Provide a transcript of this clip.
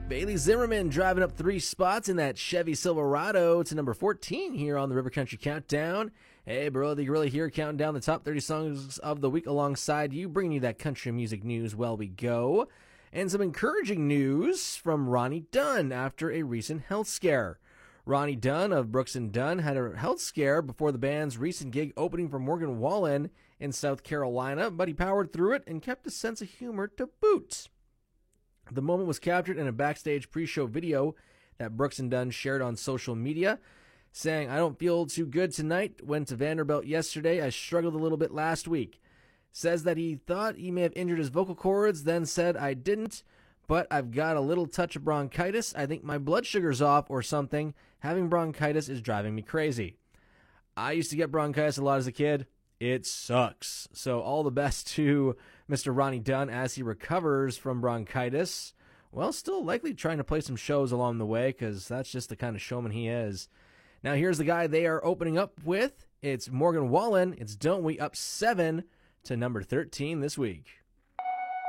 Bailey Zimmerman driving up 3 spots in that Chevy Silverado to number 14 here on the River Country Countdown. Hey, Bro the Gorilla here, counting down the top 30 songs of the week alongside you, bringing you that country music news while we go. And some encouraging news from Ronnie Dunn after a recent health scare. Ronnie Dunn of Brooks & Dunn had a health scare before the band's recent gig opening for Morgan Wallen in South Carolina, but he powered through it and kept a sense of humor to boot. The moment was captured in a backstage pre-show video that Brooks & Dunn shared on social media, saying, "I don't feel too good tonight. Went to Vanderbilt yesterday. I struggled a little bit last week." Says that he thought he may have injured his vocal cords, then said, "I didn't, but I've got a little touch of bronchitis. I think my blood sugar's off or something. Having bronchitis is driving me crazy. I used to get bronchitis a lot as a kid. It sucks." So all the best to Mr. Ronnie Dunn as he recovers from bronchitis. Well, still likely trying to play some shows along the way because that's just the kind of showman he is. Now here's the guy they are opening up with. It's Morgan Wallen. It's Don't We, up 7 to number 13 this week.